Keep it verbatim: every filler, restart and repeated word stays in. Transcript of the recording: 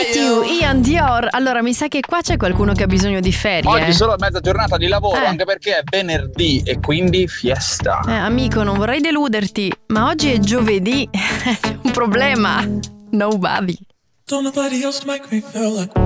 Miss You, Ian Dior. Allora, mi sa che qua c'è qualcuno che ha bisogno di ferie. Oggi solo mezza giornata di lavoro, Eh. anche perché è venerdì e quindi fiesta. Eh, amico, non vorrei deluderti, ma oggi è giovedì. C'è un problema. Nobody. Don't nobody else make me feel like